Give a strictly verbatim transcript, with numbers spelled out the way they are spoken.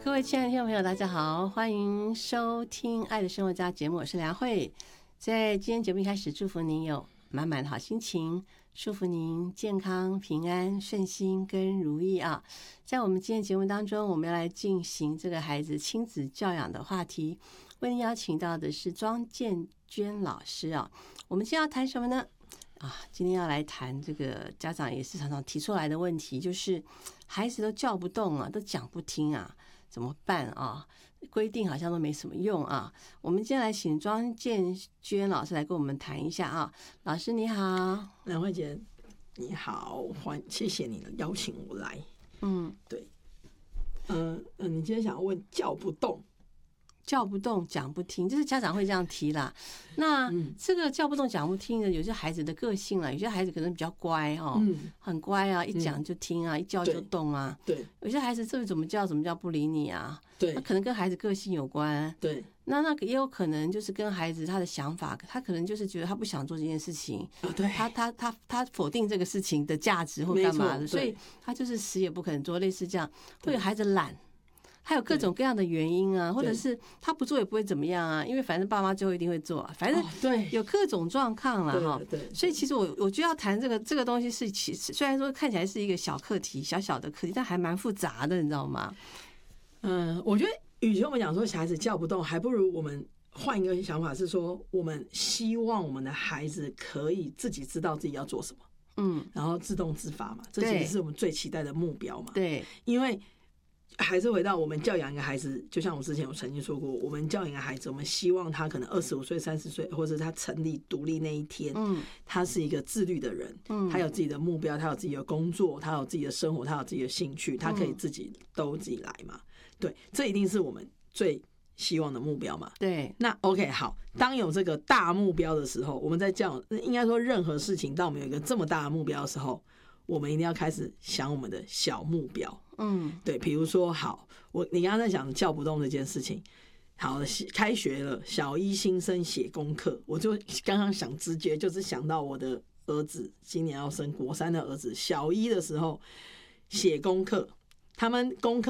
各位亲爱的听众朋友，大家好，欢迎收听《爱的生活家》节目，我是梁慧。在今天节目一开始，祝福您有满满的好心情，祝福您健康、平安、顺心跟如意啊！在我们今天节目当中，我们要来进行这个孩子亲子教养的话题，为您邀请到的是庄建娟老师啊。我们今天要谈什么呢？啊，今天要来谈这个家长也是常常提出来的问题，就是孩子都叫不动啊，都讲不听啊，怎么办啊？规定好像都没什么用啊。我们今天来请庄建娟老师来跟我们谈一下啊。老师你好。 梁慧姐你好，欢谢谢你的邀请我来。嗯，对，嗯、呃、嗯，你今天想要问叫不动。 叫不动讲不听，就是家长会这样提啦。那这个叫不动讲不听的，有些孩子的个性啦，有些孩子可能比较乖哦，嗯、很乖啊，一讲就听啊，嗯、一叫就动啊。 对， 有些孩子这个怎么叫怎么叫不理你啊。对，那可能跟孩子个性有关。 对， 那那也有可能就是跟孩子他的想法，他可能就是觉得他不想做这件事情， 啊、对， 他他他他否定这个事情的价值或干嘛的，所以他就是死也不肯做，类似这样。会有孩子懒。还有各种各样的原因啊，或者是他不做也不会怎么样啊，因为反正爸妈最后一定会做、啊，反正对有各种状况了哈。对，所以其实我我就要谈这个这个东西是其实虽然说看起来是一个小课题，小小的课题，但还蛮复杂的，你知道吗？ 嗯，我觉得与其我们讲说小孩子叫不动，还不如我们换一个想法，是说我们希望我们的孩子可以自己知道自己要做什么，嗯，然后自动自发嘛，这其实是我们最期待的目标嘛。对，因为。还是回到我们教养一个孩子，就像我之前有曾经说过，我们教养一个孩子，我们希望他可能二十五岁、三十岁，或者他成立独立那一天，嗯，他是一个自律的人，嗯，他有自己的目标，他有自己的工作，他有自己的生活，他有自己的兴趣，他可以自己都自己来嘛。对，这一定是我们最希望的目标嘛。对，那 OK 好，当有这个大目标的时候，我们在教养，应该说任何事情，当我们有一个这么大的目标的时候，我们一定要开始想我们的小目标。嗯，对，比如说，好，我你刚刚在讲叫不动这件事情，好，开学了，小一新生写功课，我就刚刚想直觉就是想到我的儿子今年要升国三的儿子，小一的时候写功课，他们功课